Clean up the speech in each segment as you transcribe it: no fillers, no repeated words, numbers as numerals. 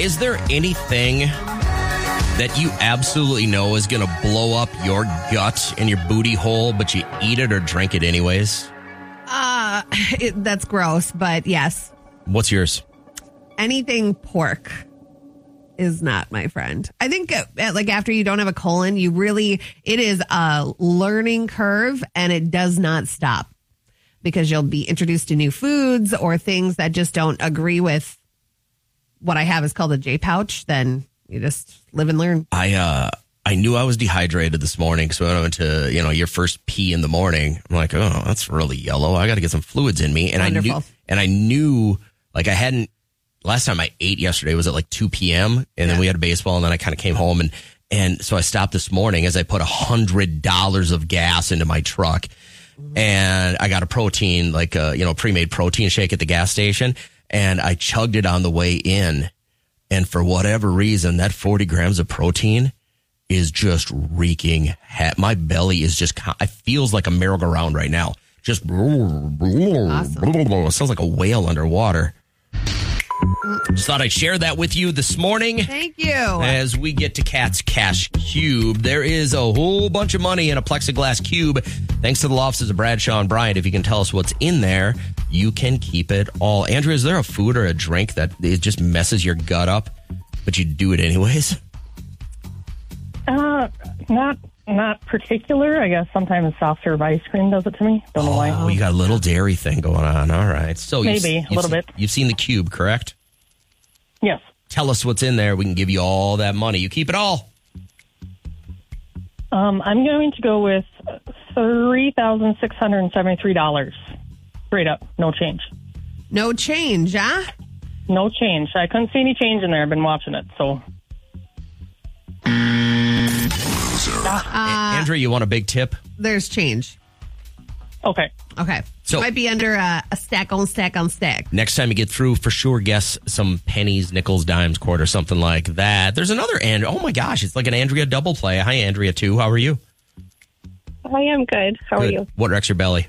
Is there anything that you absolutely know is going to blow up your gut and your booty hole, but you eat it or drink it anyways? That's gross, but yes. What's yours? Anything pork is not my friend. I think like after you don't have a colon, it is a learning curve and it does not stop because you'll be introduced to new foods or things that just don't agree with what I have is called a J pouch. Then you just live and learn. I knew I was dehydrated this morning. So when I went to, your first pee in the morning, I'm like, oh, that's really yellow. I got to get some fluids in me. And Wonderful. I knew like I hadn't, last time I ate yesterday was at like 2 p.m. And then we had baseball and then I kind of came home and so I stopped this morning as I put $100 of gas into my truck and I got a protein, like a, pre-made protein shake at the gas station and I chugged it on the way in. And for whatever reason, that 40 grams of protein is just wreaking. My belly is just, it feels like a merry-go-round right now. Just, it sounds like a whale underwater. Just thought I'd share that with you this morning. Thank you. As we get to Kat's Cash Cube, there is a whole bunch of money in a plexiglass cube. Thanks to the law offices of Bradshaw and Bryant. If you can tell us what's in there, you can keep it all. Andrea, is there a food or a drink that it just messes your gut up, but you do it anyways? Not particular. I guess sometimes soft serve ice cream does it to me. Don't know why. Oh, you got a little dairy thing going on. All right. So maybe a little bit. You've seen the cube, correct? Yes. Tell us what's in there. We can give you all that money. You keep it all. I'm going to go with $3,673. Straight up. No change. No change, huh? No change. I couldn't see any change in there. I've been watching it, so. Andrea, you want a big tip? There's change. Okay. So it might be under a stack on stack on stack. Next time you get through, for sure, guess some pennies, nickels, dimes, quarters, something like that. There's another Andrea. Oh, my gosh. It's like an Andrea double play. Hi, Andrea, too. How are you? I am good. How are you? What wrecks your belly?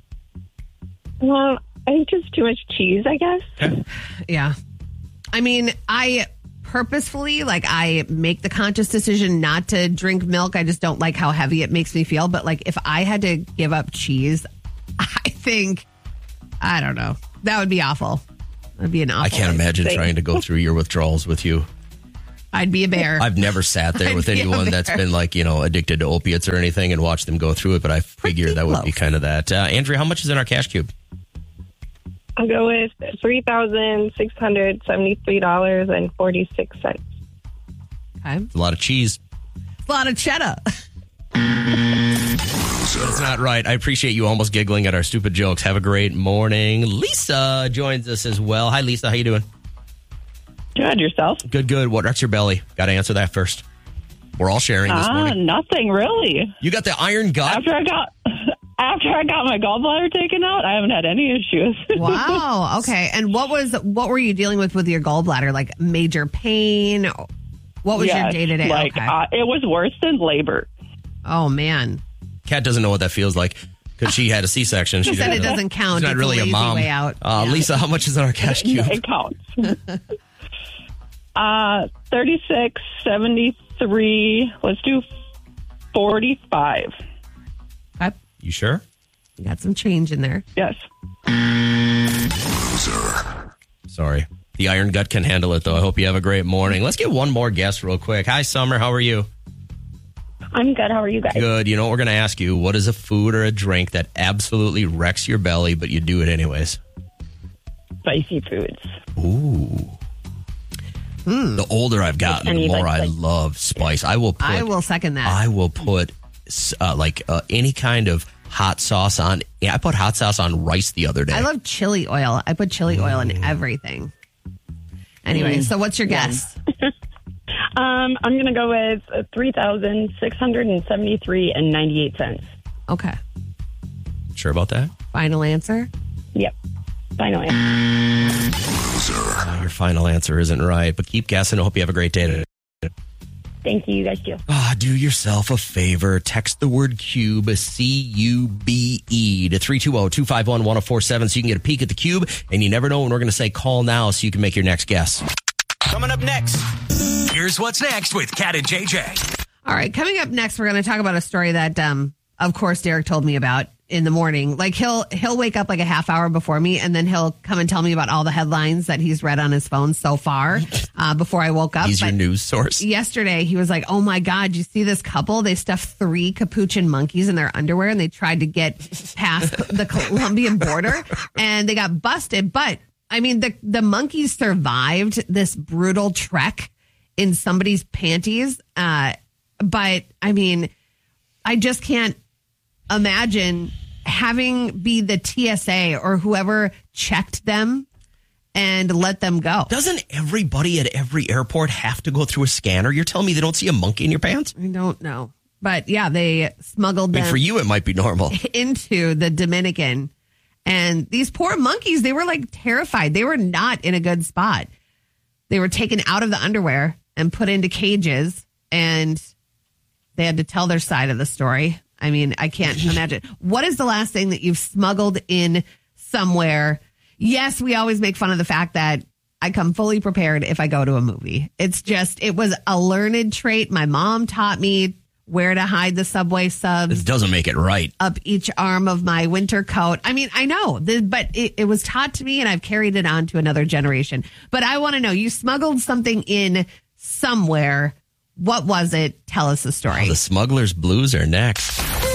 I think just too much cheese, I guess. Okay. Yeah. I mean, I purposefully, I make the conscious decision not to drink milk. I just don't like how heavy it makes me feel. But, if I had to give up cheese, I think, I don't know. That would be awful. That'd be an awful I can't imagine trying to go through your withdrawals with you. I'd be a bear. I've never sat there with anyone that's been addicted to opiates or anything and watched them go through it, but I figure that would be kind of that. Andrea, how much is in our cash cube? I'll go with $3,673.46. Okay. It's a lot of cheese. It's a lot of cheddar. That's not right. I appreciate you almost giggling at our stupid jokes. Have a great morning. Lisa joins us as well. Hi, Lisa. How you doing? Good. Yourself? Good. What wrecks your belly? Got to answer that first. We're all sharing this morning. Nothing really. You got the iron gut? After I got my gallbladder taken out, I haven't had any issues. Wow. Okay. And what were you dealing with your gallbladder? Like major pain? What was your day to day? It was worse than labor. Oh man. Kat doesn't know what that feels like because she had a C-section. She said it doesn't count. She's not really a mom. Way out. Lisa, how much is in our cash cube? It counts. $36.73. Let's do $45. Okay. You sure? You got some change in there. Yes. Sorry. The iron gut can handle it, though. I hope you have a great morning. Let's get one more guess real quick. Hi, Summer. How are you? I'm good. How are you guys? Good. You know what we're going to ask you? What is a food or a drink that absolutely wrecks your belly, but you do it anyways? Spicy foods. Ooh. The older I've gotten, the more I love spice. I will second that. I will put any kind of hot sauce on. Yeah, I put hot sauce on rice the other day. I love chili oil. I put chili oil in everything. Anyway, so what's your guess? I'm going to go with $3,673.98. Okay. Sure about that? Final answer? Yep. Final answer. Your final answer isn't right, but keep guessing. I hope you have a great day today. Thank you. You guys do. Do yourself a favor. Text the word cube, C-U-B-E, to 320-251-1047 so you can get a peek at the cube. And you never know when we're going to say call now so you can make your next guess. Coming up next, here's what's next with Kat and JJ. All right, coming up next, we're going to talk about a story that, of course, Derek told me about in the morning. Like he'll wake up like a half hour before me, and then he'll come and tell me about all the headlines that he's read on his phone so far before I woke up. He's your news source. Yesterday, he was like, "Oh my God, you see this couple? They stuffed 3 capuchin monkeys in their underwear, and they tried to get past the Colombian border, and they got busted." But I mean, the monkeys survived this brutal trek in somebody's panties. But I mean, I just can't imagine having be the TSA or whoever checked them and let them go. Doesn't everybody at every airport have to go through a scanner? You're telling me they don't see a monkey in your pants? I don't know. But yeah, they smuggled them. For you, it might be normal. Into the Dominican. And these poor monkeys, they were like terrified. They were not in a good spot. They were taken out of the underwear and put into cages, and they had to tell their side of the story. I mean, I can't imagine. What is the last thing that you've smuggled in somewhere? Yes, we always make fun of the fact that I come fully prepared if I go to a movie. It's just, it was a learned trait. My mom taught me where to hide the Subway subs. This doesn't make it right. Up each arm of my winter coat. I mean, I know, but it was taught to me, and I've carried it on to another generation. But I want to know, you smuggled something in somewhere. What was it? Tell us the story. The Smuggler's Blues are next.